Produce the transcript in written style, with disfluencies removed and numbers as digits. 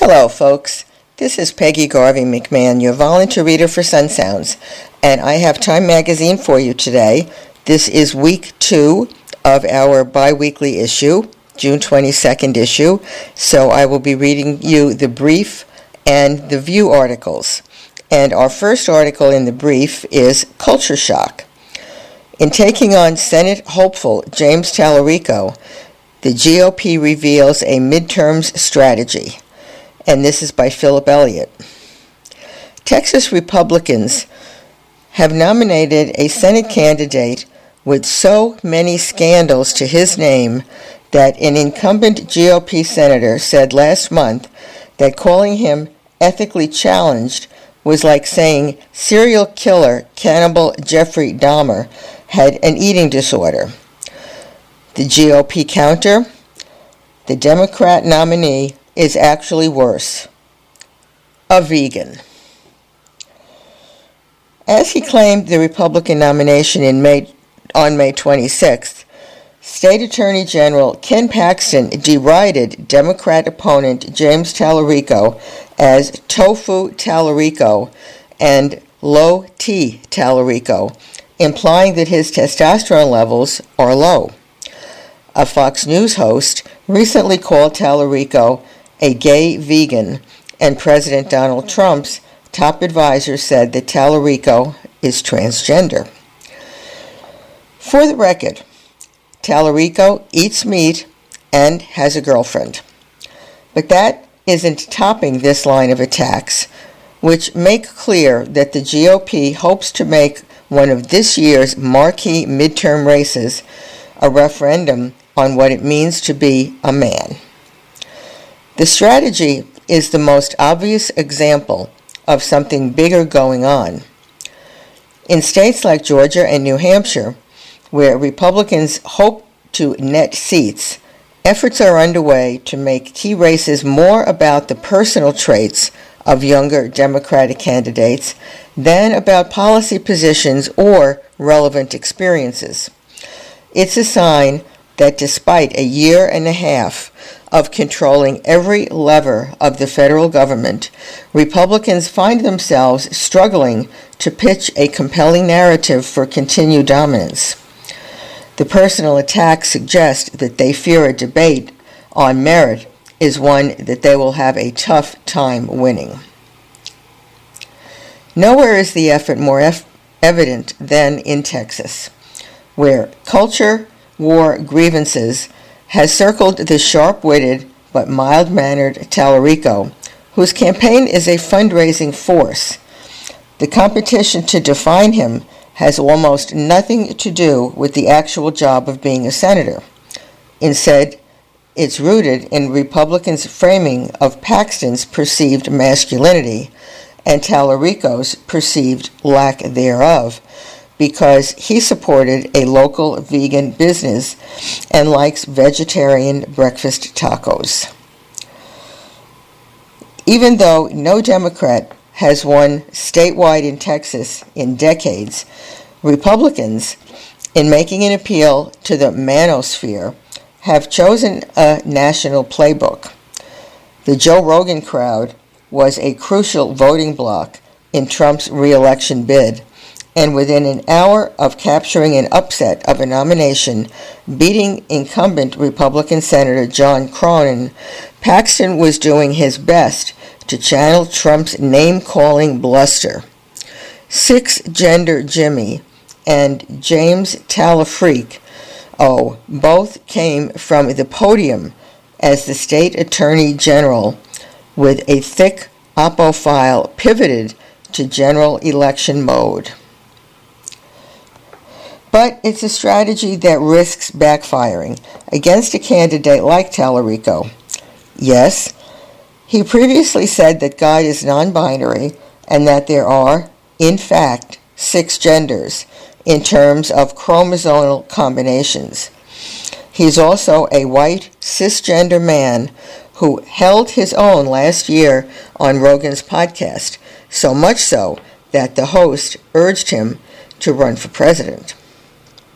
Hello, folks. This is Peggy Garvey McMahon, your volunteer reader for Sun Sounds, and I have Time Magazine for you today. This is week 2 of our bi-weekly issue, June 22nd issue, so I will be reading you the brief and the View articles. And our first article in the brief is Culture Shock. In taking on Senate hopeful James Talarico, the GOP reveals a midterms strategy. And this is by Philip Elliott. Texas Republicans have nominated a Senate candidate with so many scandals to his name that an incumbent GOP senator said last month that calling him ethically challenged was like saying serial killer cannibal Jeffrey Dahmer had an eating disorder. The GOP counter, the Democrat nominee is actually worse, a vegan. As he claimed the Republican nomination on May 26th, State Attorney General Ken Paxton derided Democrat opponent James Talarico as Tofu Talarico and Low T Talarico, implying that his testosterone levels are low. A Fox News host recently called Talarico a gay vegan, and President Donald Trump's top advisor said that Talarico is transgender. For the record, Talarico eats meat and has a girlfriend. But that isn't topping this line of attacks, which make clear that the GOP hopes to make one of this year's marquee midterm races a referendum on what it means to be a man. The strategy is the most obvious example of something bigger going on. In states like Georgia and New Hampshire, where Republicans hope to net seats, efforts are underway to make key races more about the personal traits of younger Democratic candidates than about policy positions or relevant experiences. It's a sign that despite a year and a half of controlling every lever of the federal government, Republicans find themselves struggling to pitch a compelling narrative for continued dominance. The personal attacks suggest that they fear a debate on merit is one that they will have a tough time winning. Nowhere is the effort more evident than in Texas, where culture war grievances has circled the sharp-witted but mild-mannered Talarico, whose campaign is a fundraising force. The competition to define him has almost nothing to do with the actual job of being a senator. Instead, it's rooted in Republicans' framing of Paxton's perceived masculinity and Talarico's perceived lack thereof, because he supported a local vegan business and likes vegetarian breakfast tacos. Even though no Democrat has won statewide in Texas in decades, Republicans, in making an appeal to the manosphere, have chosen a national playbook. The Joe Rogan crowd was a crucial voting bloc in Trump's re-election bid, and within an hour of capturing an upset of a nomination, beating incumbent Republican Senator John Cronin, Paxton was doing his best to channel Trump's name-calling bluster. Six-Gender Jimmy and James Talafreak, both came from the podium as the state attorney general, with a thick oppo file pivoted to general election mode. But it's a strategy that risks backfiring against a candidate like Talarico. Yes, he previously said that God is non-binary and that there are, in fact, 6 genders in terms of chromosomal combinations. He's also a white, cisgender man who held his own last year on Rogan's podcast, so much so that the host urged him to run for president.